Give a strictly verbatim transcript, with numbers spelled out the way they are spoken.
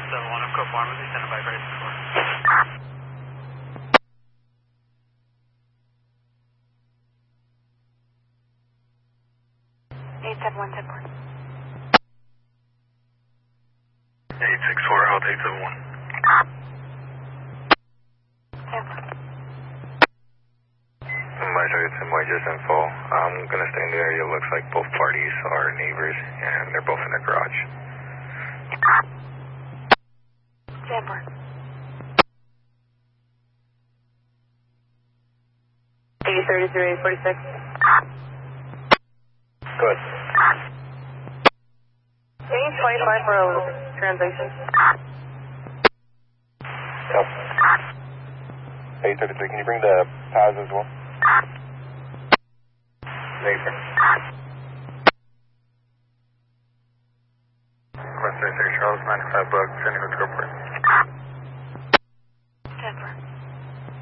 eight seven one, I'm code pharmacy, standing by for eight six four. eight seven one, ten four. eight six four, hold eight seven one. ten four. My target's in my just info. I'm gonna stay in the area. Looks like both parties are neighbors and they're both in the garage. ten four. eight thirty-three, eight forty-six. Good. eight twenty-five for a translation. Yep. eight thirty-three, can you bring the P A S as well? Nathan. West thirty-three, Charles, ninety-five bucks, sending with airport. ten four.